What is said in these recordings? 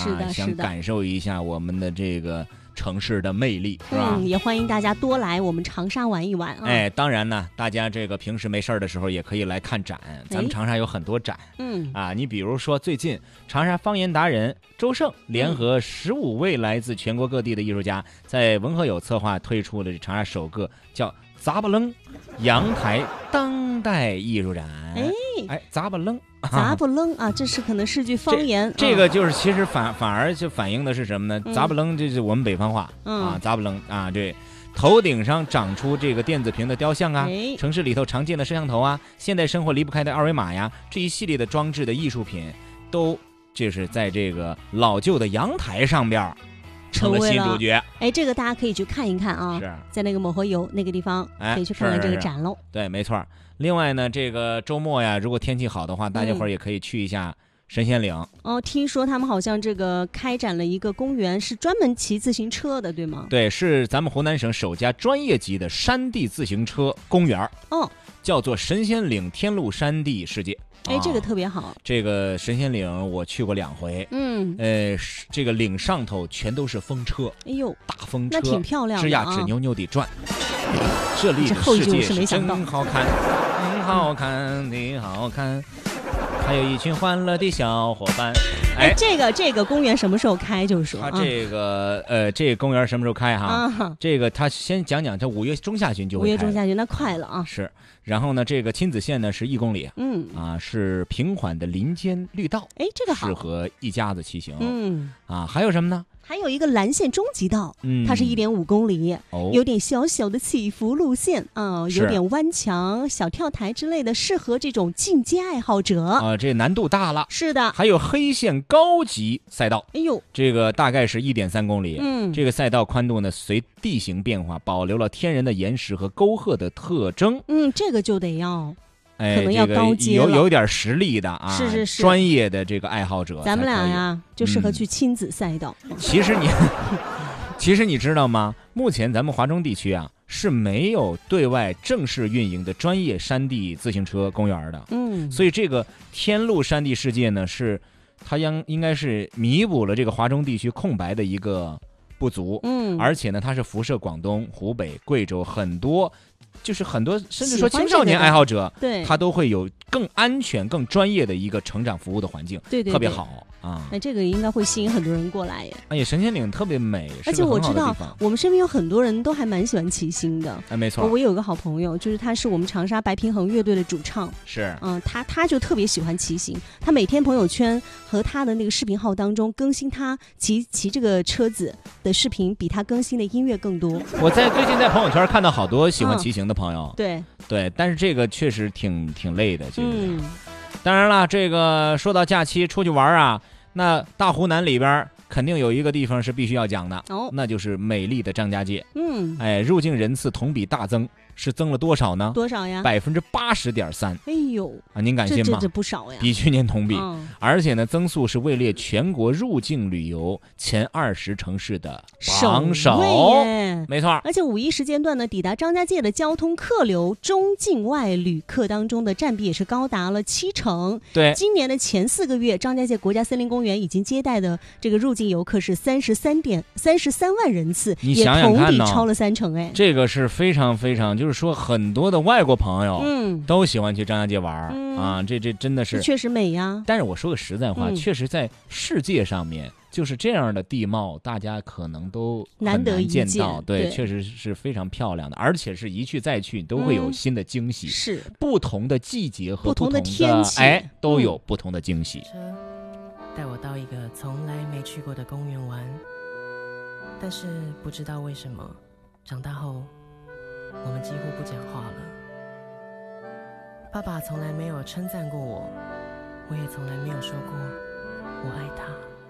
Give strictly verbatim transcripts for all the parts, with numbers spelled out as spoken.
是的， 啊、 是的， 想感受一下我们的这个城市的魅力，是吧？ 嗯，也欢迎大家多来我们长沙玩一玩啊！ 哎，当然呢，大家这个平时没事儿的时候也可以来看展，咱们长沙有很多展， 嗯啊，你比如说最近长沙方言达人周胜联合十五位来自全国各地的艺术家，在文和友策划推出了长沙首个叫“杂不楞”阳台当代艺术展。 哎哎，杂不楞。 杂不楞啊，这是可能是句方言。 这, 这个就是其实反反而就反映的是什么呢？ 嗯、 杂不楞，这是我们北方话、 嗯、 啊，杂不楞啊，对。头顶上长出这个电子屏的雕像啊， 哎、 城市里头常见的摄像头啊，现代生活离不开的二维码呀，这一系列的装置的艺术品，都就是在这个老旧的阳台上边成了新主角。 哎，这个大家可以去看一看啊， 是在那个某和友那个地方、哎、可以去看看这个展喽。 对，没错。另外呢，这个周末呀，如果天气好的话，大家伙儿也可以去一下神仙岭。 哦，听说他们好像这个开展了一个公园，是专门骑自行车的，对吗？ 对，是咱们湖南省首家专业级的山地自行车公园。 哦， 叫做神仙岭天路山地世界。 哎，这个特别好。 这个神仙岭我去过两回， 嗯， 呃，这个岭上头全都是风车， 哎呦， 大风车， 那挺漂亮的、啊， 吱呀吱扭扭地转。这里的世界是真好看，真好看，你好看。还有一群欢乐的小伙伴。 哎，哎这个这个公园什么时候开？就是说， 他这个、啊、呃，这个公园什么时候开哈？ 啊、 这个他先讲讲，他五月中下旬就会开。 五月中下旬，那快了啊！ 是，然后呢，这个亲子线呢是一公里， 嗯啊，是平缓的林间绿道， 哎，这个好， 适合一家子骑行。 嗯， 啊，还有什么呢？ 还有一个蓝线终极道， 嗯， 它是一点五公里、 哦， 有点小小的起伏路线啊、呃，有点弯墙、小跳台之类的，适合这种进阶爱好者啊、呃。这难度大了。 是的， 还有黑线高级赛道， 哎呦， 这个大概是一点三公里。 嗯， 这个赛道宽度呢，随地形变化，保留了天然的岩石和沟壑的特征。 嗯，这个就得要。 哎， 可能要高阶了、这个、有有点实力的啊， 是是是， 专业的这个爱好者， 咱们俩呀就适合去亲子赛道。 嗯、其实你，其实你知道吗？目前咱们华中地区啊是没有对外正式运营的专业山地自行车公园的。 嗯， 所以这个天路山地世界呢，是它应应该是弥补了这个华中地区空白的一个不足。 嗯， 而且呢，它是辐射广东、湖北、贵州很多。就是很多甚至说青少年爱好者， 对， 他都会有更安全、更专业的一个成长服务的环境， 对 对, 对， 特别好啊！ 哎，这个应该会吸引很多人过来耶。 哎呀，神仙岭特别美， 而且我知道我们身边有很多人都还蛮喜欢骑行的。 哎，没错。 我有个好朋友，就是他是我们长沙白平衡乐队的主唱， 是， 嗯，他他就特别喜欢骑行，他每天朋友圈和他的那个视频号当中更新他骑骑这个车子的视频，比他更新的音乐更多。 我在最近在朋友圈看到好多喜欢骑行的朋友， 嗯、对。 对，但是这个确实挺挺累的，其实。 嗯， 当然了，这个说到假期出去玩啊，那大湖南里边肯定有一个地方是必须要讲的， 哦， 那就是美丽的张家界。 嗯， 哎，入境人次同比大增，是增了多少呢？ 多少呀？ 百分之八十点三。 哎呦， 啊，您敢信吗？ 这这不少呀， 比去年同比。 嗯、 而且呢，增速是位列全国入境旅游前二十城市的榜首。没错。 而且五一时间段呢，抵达张家界的交通客流中境外旅客当中的占比也是高达了七成。 对， 今年的前四个月，张家界国家森林公园已经接待的这个入境游客是三十三点三十三万人次， 你想想看也同比超了三成。哎， 这个是非常非常，就是说很多的外国朋友， 嗯， 都喜欢去张家界玩、 嗯、 啊，这这真的是确实美呀。 但是我说个实在话， 嗯、 确实在世界上面，就是这样的地貌，大家可能都难得一见到，对， 对， 确实是非常漂亮的，而且是一去再去，都会有新的惊喜。 嗯、是不同的季节和不同的天气， 哎，都有不同的惊喜。 嗯、带我到一个从来没去过的公园玩，但是不知道为什么，长大后我们几乎不讲话了。爸爸从来没有称赞过我，我也从来没有说过我爱他。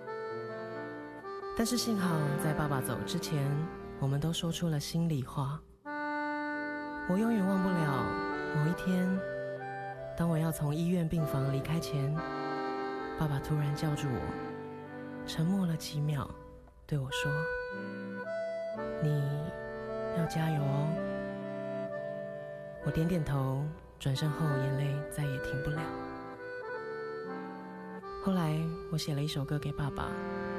但是幸好在爸爸走之前，我们都说出了心里话。我永远忘不了某一天，当我要从医院病房离开前，爸爸突然叫住我，沉默了几秒，对我说：“你要加油哦。”我点点头，转身后眼泪再也停不了。后来我写了一首歌给爸爸，